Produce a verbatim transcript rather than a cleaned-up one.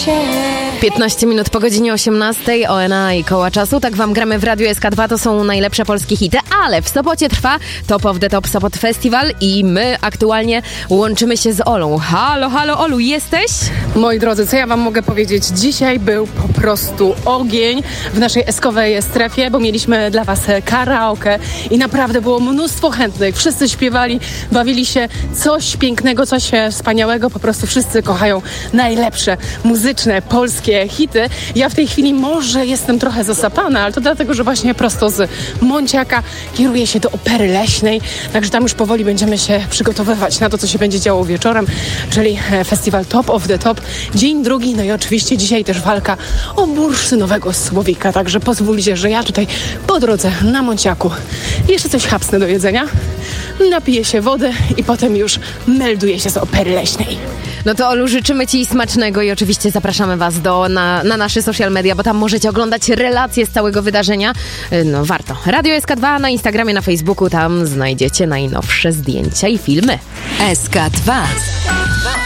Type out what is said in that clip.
się. piętnaście minut po godzinie osiemnastej, O N A i Koła Czasu. Tak wam gramy w Radiu S K dwa, to są najlepsze polskie hity, ale w Sopocie trwa Top of the Top Sopot Festival i my aktualnie łączymy się z Olą. Halo, halo Olu, jesteś? Moi drodzy, co ja wam mogę powiedzieć? Dzisiaj był po prostu ogień w naszej eskowej strefie, bo mieliśmy dla was karaoke i naprawdę było mnóstwo chętnych. Wszyscy śpiewali, bawili się, coś pięknego, coś wspaniałego. Po prostu wszyscy kochają najlepsze muzyczne, polskie hity. Ja w tej chwili może jestem trochę zasapana, ale to dlatego, że właśnie prosto z Monciaka kieruję się do Opery Leśnej, także tam już powoli będziemy się przygotowywać na to, co się będzie działo wieczorem, czyli festiwal Top of the Top. Dzień drugi, no i oczywiście dzisiaj też walka o bursztynowego słowika, także pozwólcie, że ja tutaj po drodze na Monciaku jeszcze coś chapsnę do jedzenia, napiję się wody i potem już melduję się z Opery Leśnej. No to Olu, życzymy ci smacznego i oczywiście zapraszamy was do, na, na nasze social media, bo tam możecie oglądać relacje z całego wydarzenia. No warto. Radio S K dwa na Instagramie, na Facebooku, tam znajdziecie najnowsze zdjęcia i filmy. S K dwa.